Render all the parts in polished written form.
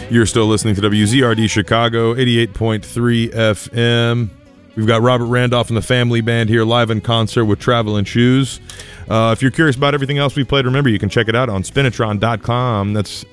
You're still listening to WZRD Chicago, 88.3 FM. We've got Robert Randolph and the Family Band here live in concert with Travelin' Shoes. If you're curious about everything else we played, remember you can check it out on Spinitron.com. That's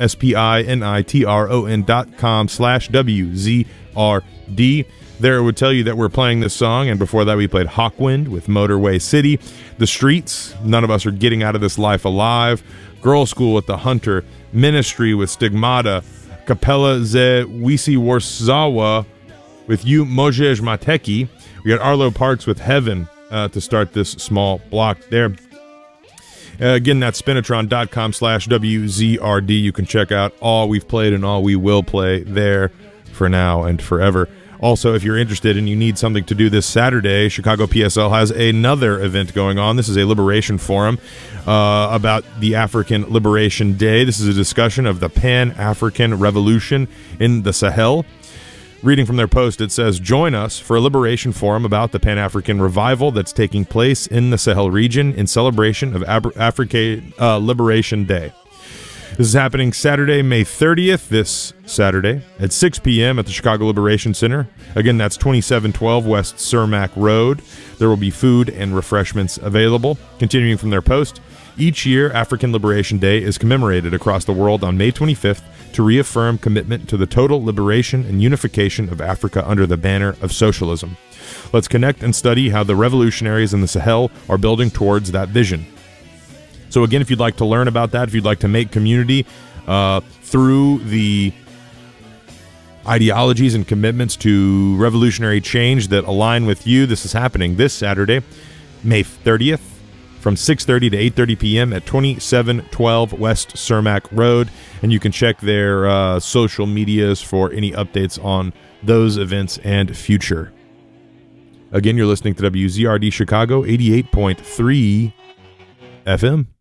SPINITRON.com/WZRD. There it would tell you that we're playing this song, and before that we played Hawkwind with Motorway City, The Streets, None of Us Are Getting Out of This Life Alive, Girl School with The Hunter, Ministry with Stigmata, Kapella ze Wisi Warsawa with You Mojej Mateki. We got Arlo Parks with Heaven to start this small block there. Again, that's Spinitron.com/WZRD. You can check out all we've played and all we will play there for now and forever. Also, if you're interested and you need something to do this Saturday, Chicago PSL has another event going on. This is a liberation forum about the African Liberation Day. This is a discussion of the Pan-African Revolution in the Sahel. Reading from their post, it says, join us for a liberation forum about the Pan-African revival that's taking place in the Sahel region in celebration of African Liberation Day. This is happening Saturday, May 30th, this Saturday, at 6 p.m. at the Chicago Liberation Center. Again, that's 2712 West Cermak Road. There will be food and refreshments available. Continuing from their post, each year, African Liberation Day is commemorated across the world on May 25th to reaffirm commitment to the total liberation and unification of Africa under the banner of socialism. Let's connect and study how the revolutionaries in the Sahel are building towards that vision. So again, if you'd like to learn about that, if you'd like to make community through the ideologies and commitments to revolutionary change that align with you, this is happening this Saturday, May 30th, from 6:30 to 8:30 p.m. at 2712 West Cermak Road. And you can check their social medias for any updates on those events and future. Again, you're listening to WZRD Chicago, 88.3 FM.